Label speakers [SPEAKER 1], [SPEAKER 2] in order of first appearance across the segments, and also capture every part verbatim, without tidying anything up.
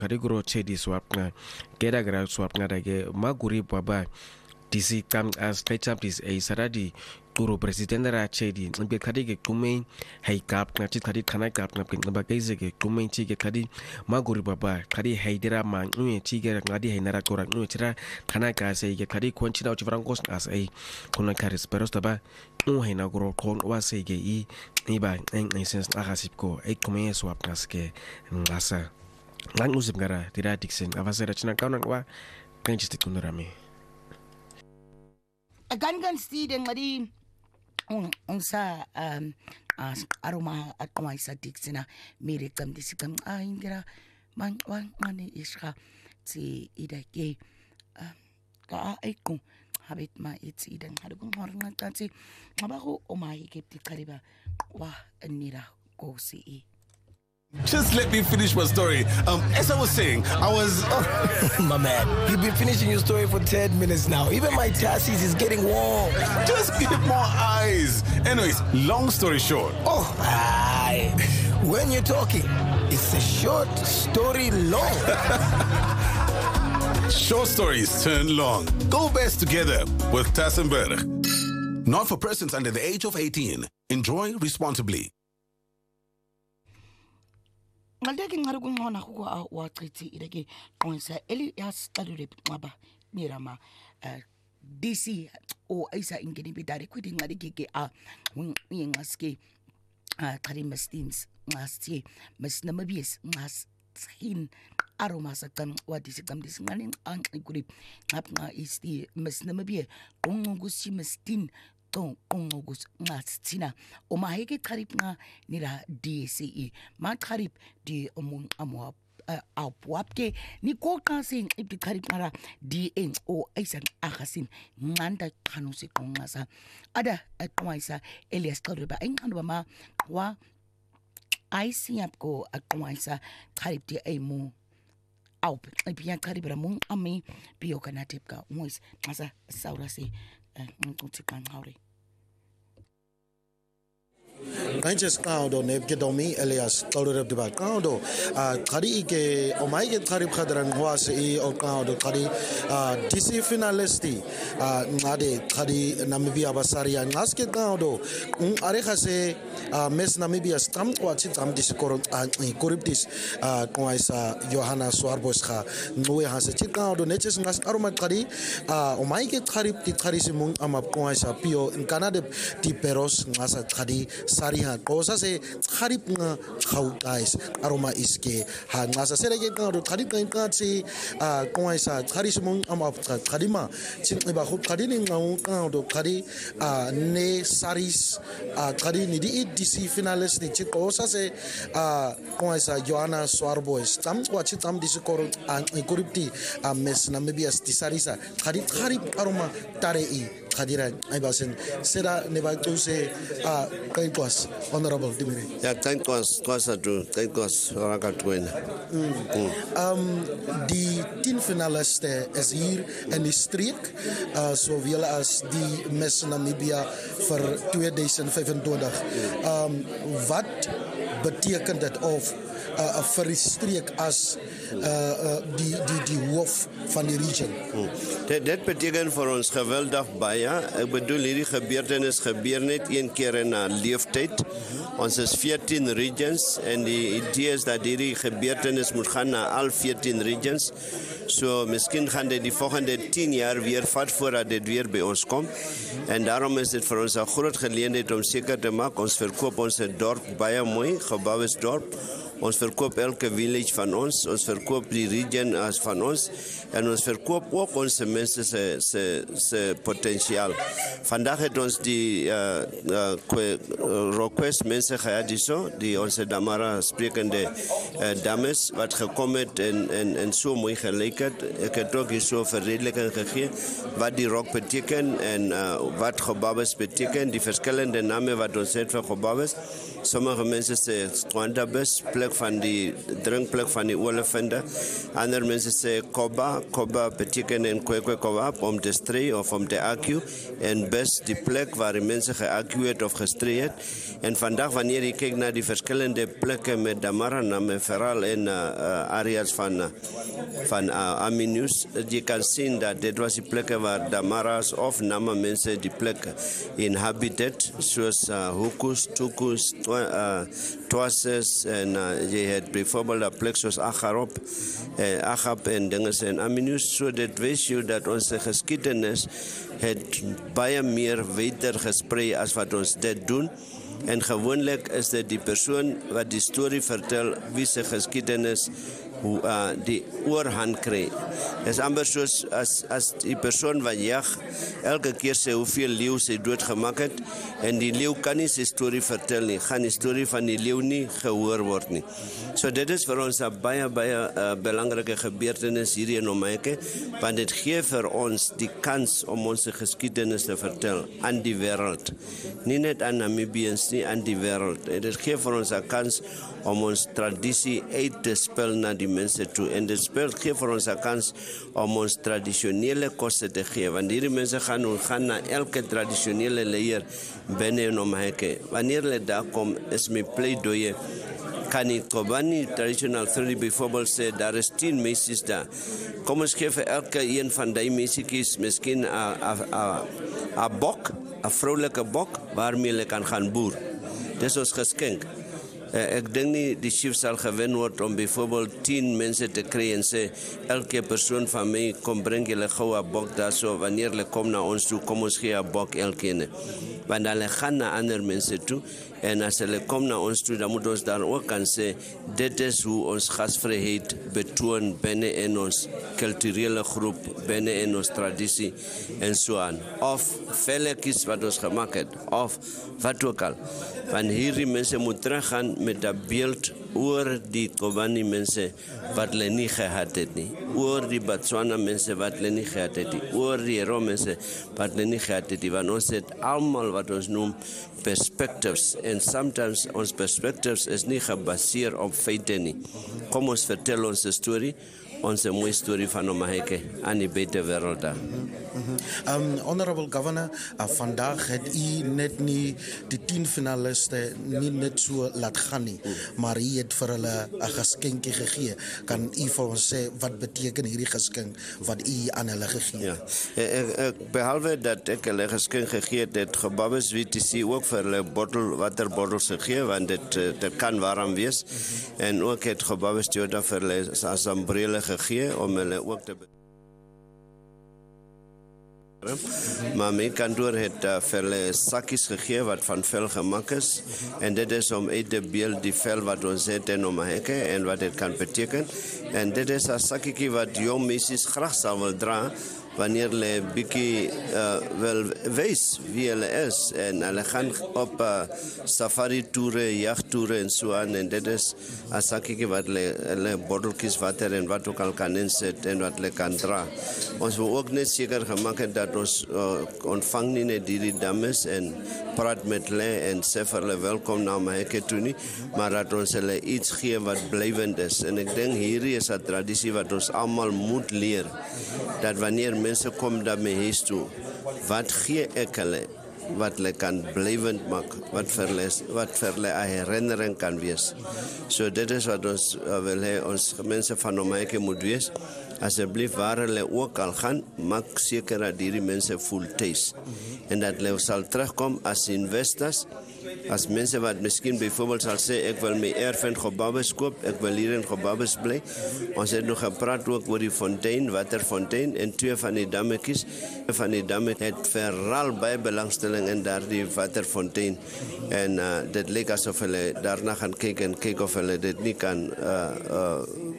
[SPEAKER 1] Kariguro Chedi Swapna, Gedagra Swapna, Maguri Baba, D C come as catch up this a Saradi, Turo President Chedi, and be Kadig Tumain, Hay Cap, Nachi Kadi Kanakap, Napkin Nabagazig, Tumain Chig Kadi, Maguri Baba, Kadi Haydera Man, Tiger, Nadi Hanarakora, Nutra, Kanaka say Kadi Quenching out Vrancos as a Konakaris Perostaba, Uhenagro Kon was a gay, Iba, and Essence Ahasipco, a Kume Swapnaske, and Lassa. Lang usip gara, tidak Dixon, Avasera Chinakanak wa, Kanchis Kunarami.
[SPEAKER 2] A gun gun steed and Madi unsa um as aroma at Maisa Dixina, Miricum Dissicum, ah, Indira, man one money is ha, see either gay, um, ka echo, habit my it's eden, had a good morning, Tansi, Mabaho, oh my, keep the Cariba, wa, and Nira, go see.
[SPEAKER 3] Just let me finish my story. Um, as I was saying, I was...
[SPEAKER 4] Oh, my man, you've been finishing your story for ten minutes now. Even my chassis is getting warm.
[SPEAKER 3] Just give more eyes. Anyways, long story short.
[SPEAKER 4] Oh, aye. When you're talking, it's a short story long.
[SPEAKER 3] Short stories turn long. Go best together with Tassenberg. Not for persons under the age of eighteen. Enjoy responsibly.
[SPEAKER 2] Ngaldeki ngaruku ngona kuwa waqithi ileke qonisa eli yasicalule bixaba nirama D C o isa ingeni bidari kwithi nqalikeke a uyinqaske qali mastins nqasti masnamabiyes nqas thin aroma saqam wadisi qamdisi nqani anqikuri ngapha isti masnamabiye qonqukusi mastin Don't Congus Nastina, O Maheke Karipna Nira D C E, Makarip di Among Amwa Apwapke, Nikoka saying if the Karipara D N O Isan Akasin, Nanda Kanusi Kongasa, Ada at Twaisa, Elias Karuba, and Kanwama, Wa I see up go at Twaisa, Karip de Amo. Aup, I be a Karibra Mung Ami, Biokanatipka, Mois, Masa Saurasi.
[SPEAKER 5] Kanches Kaudo, Nebgedomi, Elias, Kaudo de Bacaudo, Kadi Ike, Omaike Karib Kadran was E. or Kaudo, Kadi, D C finalisti, Nade, Kadi, Namibia Basaria, Naske Kaudo, Arekase, Mes Namibia Stamp, what it am discor and Kuriptis, Kwaisa, Johanna Swarbosha, Nue has a Chikaudo, Natures Nas Aroma Kadi, Omaike Karib, the Karisimung Amap Kwaisa Pio, in Canada, Tiperos, Nasa Kadi, Sariha, Cosa se Harip Hautais, Aroma Iske, Hangasa Serege, Karip Kansi, Kwaisa, Karismung Amap Kadima, Chiba Kadin, Kaudo, Kadi, Ne Saris, Kadi Nidi, D C finalist, the Chicosa se Kwaisa, Joanna Swarboys, Tam Wachitam Discor and Kuripti, Mes Namibias, Tisarisa, Kadi Harip Aroma Tarei. Khadira Ibasen Sera Nebatuse uh Kaikwas Honorable Dimiri.
[SPEAKER 6] Yeah, thank us, twas a true, thank us, Rakatwin.
[SPEAKER 5] Um the tien finalist is hier in die streek, uh sowel as die Miss Namibia vir twenty twenty-vyf. Um wat beteken dit of uh, vir die streek as uh, uh, die die die hoof van die region?
[SPEAKER 6] Hmm. Dit, dit beteken vir ons geweldig baie. Ek bedoel hierdie gebeurtenis gebeur net een keer in 'n leeftyd. Ons is fourteen regions en die idee is dat hierdie gebeurtenis moet gaan na al fourteen regions. So miskien gaan dit die volgende tien jaar weer vat voordat dit weer by ons kom. En daarom is dit vir ons 'n groot geleentheid om seker te maak ons verkoop ons dorp baie mooi, Gebouwesdorp. Ons verkoop elke village van ons, ons verkoop die region as van ons en ons verkoop ook ons mense se se se potensiaal. Vandag het ons die uh, uh, request mense gehad hierso, die ons Damara sprekende uh, dames wat gekom het en en en so mooi gelyk het. Ek het ook hierso verredeliking gegee wat die rock beteken en uh, wat Gebouwes beteken, die verskillende name wat ons het vir Gebouwes. Sommige mense sê Twandabes, plek plek van die drinkplek van die olifante. Ander mense sê koba, koba beteken in kwekwe kowap om te stree of om te argue. En best die plek waar die mense geargue het of gestree het. En vandag wanneer jy kyk na die verskillende plekke met Damara name, veral in uh, uh, areas van, uh, van uh, Aminus, jy kan sien dat dit was die plekke waar Damaras of Nama mense die plekke inhabited, soos uh, Hukus, Tukus, uh, Twases, en uh, jy het bijvoorbeeld een plek soos Acharop, uh, Achab en dinges en Aminus, so dit wees jy dat onze geskiedenis het baie meer weiter gesprei as wat ons dit doen. En gewoonlik is dit die persoon wat die storie vertel, wie sy geskiedenis hoe uh, die oorhand kry. Dit is amper soos as, as die persoon wat jag elke keer sê hoeveel leeuw sy doodgemaak het, en die leeuw kan nie sy storie vertel nie, gaan die storie van die leeuw nie gehoor word nie. So dit is vir ons 'n baie, baie uh, belangrike gebeurtenis hierdie in Omeke, want dit gee vir ons die kans om ons geskiedenis te vertel aan die wêreld. Nie net aan Namibiërs nie, aan die wêreld. Dit gee vir ons 'n kans om ons tradisie uit te spel na die mense toe. En dit spel gee vir ons 'n kans om ons tradisionele kosse te gee, want hierdie mense gaan, gaan na elke tradisionele leier binne in Omeke. Wanneer hulle daar kom, is my pleidooi, kan die Kobani Traditional Authority bijvoorbeeld sê, daar is tien meisies daar. Kom ons gee vir elke een van die meisiekies miskien 'n bok, 'n vroulike bok, waarmee hulle kan gaan boer. Dis ons geskenk. Uh, ek dink nie die chief sal gewen word om bijvoorbeeld tien mense te kry en sê, elke persoon van my, kom bring julle gou 'n bok daar so, wanneer hulle kom na ons toe, kom ons gee 'n bok elkeen. Want hulle gaan na ander mense toe, en as hulle kom na ons toe, dan moet ons dan ook kan sê, dit is hoe ons gasvryheid betoon binne in ons kulturele groep, binne in ons tradisie, en so aan. Of velletjies wat ons gemaak het, of wat ook al. Want hierdie mense moet teruggaan met 'n beeld oor die Kobani mense wat hulle nie gehad het nie, oor die Botswana mense wat hulle nie gehad het nie, oor die Hero mense wat hulle nie gehad het nie, want ons het almal wat ons noem perspectives, en sometimes ons perspectives is nie gebaseer op feite nie. Kom ons vertel ons storie, ons mooie storie van Omaheke aan die buite wêreld daar.
[SPEAKER 5] Um, Honorable Governor, uh, vandag het u net nie die tien finaliste nie net so laat gaan nie, maar u het vir hulle 'n geskenkie gegee. Kan u vir ons sê wat beteken hierdie geskenk wat u aan hulle gegee het?
[SPEAKER 6] Ja, ek, ek, behalwe dat ek hulle geskenk gegee het, het Gebabes W T C ook vir hulle bottel, waterbottels gegee, want dit, dit kan warm wees, en ook het Gebabes Toyota vir hulle as ambrele gegee, om hulle ook te maar my kantoor het uh, vir hulle sakkies gegee wat van vel gemaak is, en dit is om uit te beeld die vel wat ons het in Omaheke en wat dit kan beteken, en dit is 'n sakkie wat jong meisies graag sal wil dra, wanneer hulle bietjie uh, wil wees wie hulle is, en hulle gaan op uh, safari toere, jagtoere en so aan, en dit is 'n sakkie wat hulle, hulle botteltjies water en wat ook al kan insit en wat hulle kan dra. Ons wil ook net seker gemaak het dat ons uh, ontvang nie net hierdie dames en praat met hulle en sê vir hulle welkom na Omaheke toe nie, maar dat ons hulle iets gee wat blywend is. En ek dink hierdie is 'n tradisie wat ons almal moet leer, dat wanneer mense kom daarmee huis toe, wat gee ek hulle wat hulle kan blywend maak, wat vir hulle, wat vir hulle 'n herinnering kan wees. So dit is wat ons uh, wil hê, ons mense van Omaheke moet wees. Asseblief waar hulle ook al gaan, maak seker dat hierdie mense voel tuis, en dat hulle sal terugkom as investors, as mense wat miskien bijvoorbeeld sal sê, ek wil my erf in Gebabes koop, ek wil hier in Gebabes bly. Ons het nog gepraat ook oor die fontein, waterfontein, en twee van die dammetjies, van die damme het veral baie belangstelling in daardie waterfontein, en uh, dit lyk asof hulle daarna gaan kyk en kyk of hulle dit nie kan uh, uh,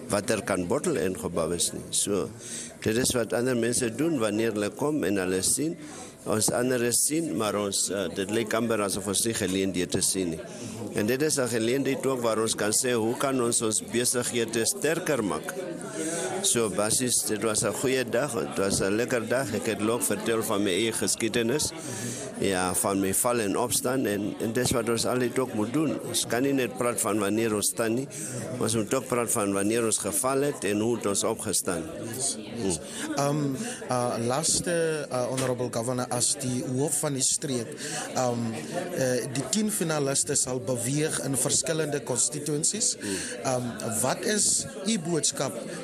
[SPEAKER 6] water kan bottel ingebou is nie. So dit is wat ander mense doen wanneer hulle kom en hulle sien. Ons ander sien, maar ons uh, dit lyk amper asof ons nie geleenthede sien nie. En dit is 'n geleentheid ook waar ons kan sê hoe kan ons ons besighede sterker maak. So basies, dit was 'n goeie dag, dit was 'n lekker dag. Ek het ook vertel van my eie geskiedenis. Ja, van my val en opstaan en en dis wat ons altyd ook moet doen. Ons kan nie net praat van wanneer ons staan nie. Ons moet ook praat van wanneer ons geval het en hoe het ons opgestaan.
[SPEAKER 5] Yes. Um uh laaste uh, honorable governor, as die hoof van die streek, um uh, die tien finaliste sal beweeg in verskillende constituencies. Um wat is u boodskap